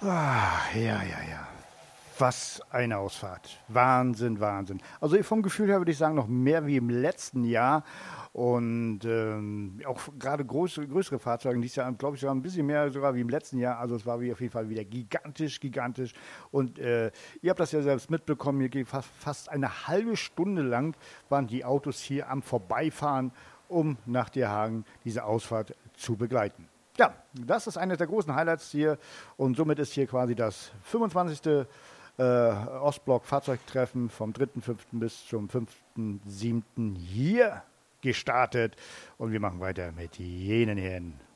Ja. Was eine Ausfahrt. Wahnsinn. Also vom Gefühl her würde ich sagen, noch mehr wie im letzten Jahr. Und auch gerade größere Fahrzeuge, dieses Jahr, glaube ich, sogar ein bisschen mehr sogar wie im letzten Jahr. Also es war auf jeden Fall wieder gigantisch. Und ihr habt das ja selbst mitbekommen, hier geht fast eine halbe Stunde lang waren die Autos hier am Vorbeifahren, um nach Dierhagen diese Ausfahrt zu begleiten. Ja, das ist eines der großen Highlights hier und somit ist hier quasi das 25. Ostblock-Fahrzeugtreffen vom 3.5. bis zum 5.7. hier gestartet und wir machen weiter mit jenen Herren